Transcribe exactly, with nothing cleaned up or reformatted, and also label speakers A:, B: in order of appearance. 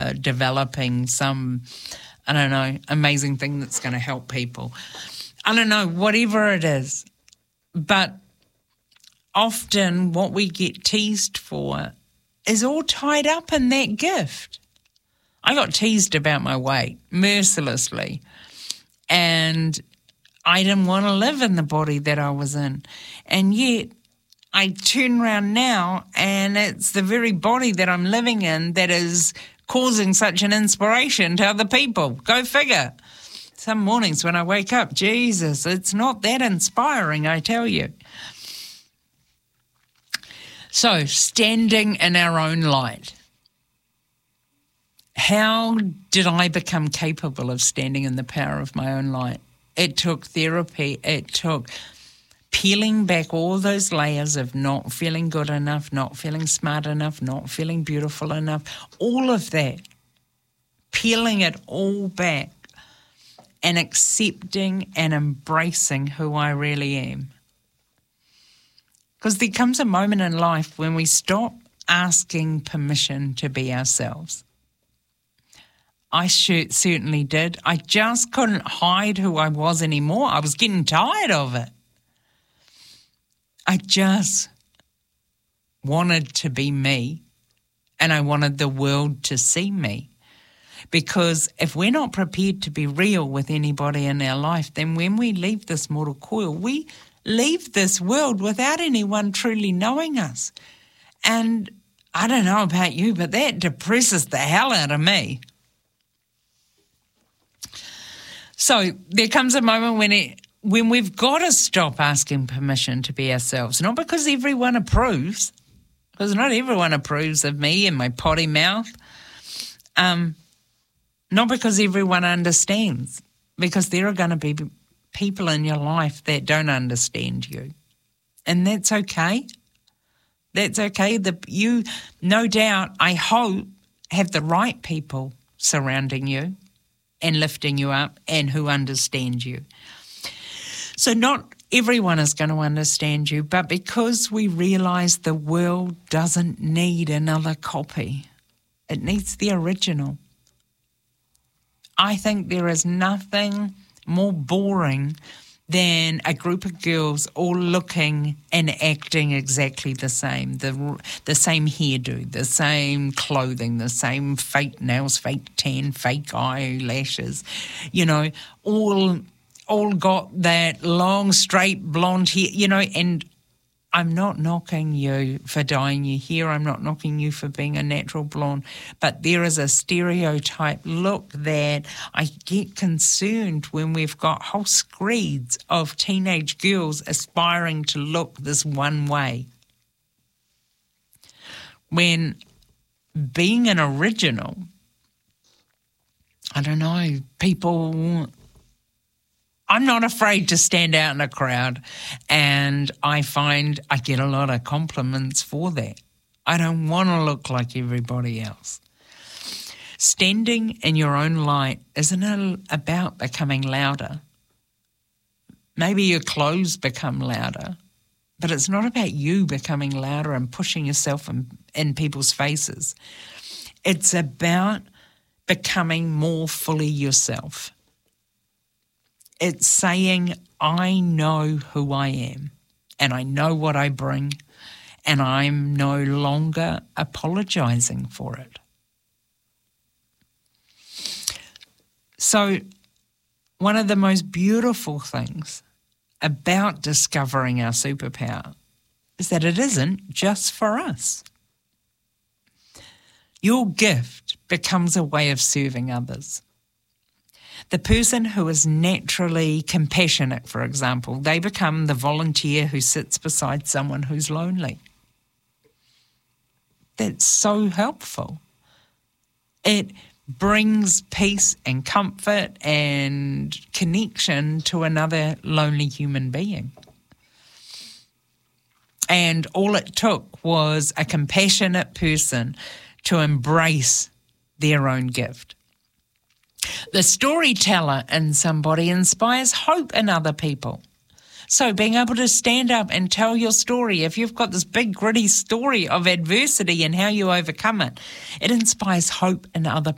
A: or developing some, I don't know, amazing thing that's going to help people. I don't know, whatever it is. But often what we get teased for is all tied up in that gift. I got teased about my weight mercilessly, and I didn't want to live in the body that I was in. And yet I turn around now and it's the very body that I'm living in that is causing such an inspiration to other people. Go figure. Some mornings when I wake up, Jesus, it's not that inspiring, I tell you. So, standing in our own light. How did I become capable of standing in the power of my own light? It took therapy. It took peeling back all those layers of not feeling good enough, not feeling smart enough, not feeling beautiful enough, all of that. Peeling it all back and accepting and embracing who I really am. Because there comes a moment in life when we stop asking permission to be ourselves. I sure, certainly did. I just couldn't hide who I was anymore. I was getting tired of it. I just wanted to be me, and I wanted the world to see me. Because if we're not prepared to be real with anybody in our life, then when we leave this mortal coil, we leave this world without anyone truly knowing us. And I don't know about you, but that depresses the hell out of me. So there comes a moment when it, when we've got to stop asking permission to be ourselves, not because everyone approves, because not everyone approves of me and my potty mouth, um, not because everyone understands, because there are going to be people in your life that don't understand you, and that's okay. That's okay. The, you, no doubt, I hope, have the right people surrounding you and lifting you up and who understand you. So not everyone is going to understand you, but because we realise the world doesn't need another copy, it needs the original. I think there is nothing more boring than a group of girls all looking and acting exactly the same, the the same hairdo, the same clothing, the same fake nails, fake tan, fake eyelashes, you know, all all got that long, straight, blonde hair, you know, and I'm not knocking you for dyeing your hair. I'm not knocking you for being a natural blonde. But there is a stereotype look that I get concerned when we've got whole screeds of teenage girls aspiring to look this one way. When being an original, I don't know, people... I'm not afraid to stand out in a crowd, and I find I get a lot of compliments for that. I don't want to look like everybody else. Standing in your own light isn't about becoming louder. Maybe your clothes become louder, but it's not about you becoming louder and pushing yourself in, in people's faces. It's about becoming more fully yourself. It's saying, I know who I am, and I know what I bring, and I'm no longer apologising for it. So one of the most beautiful things about discovering our superpower is that it isn't just for us. Your gift becomes a way of serving others. The person who is naturally compassionate, for example, they become the volunteer who sits beside someone who's lonely. That's so helpful. It brings peace and comfort and connection to another lonely human being. And all it took was a compassionate person to embrace their own gift. The storyteller in somebody inspires hope in other people. So being able to stand up and tell your story, if you've got this big gritty story of adversity and how you overcome it, it inspires hope in other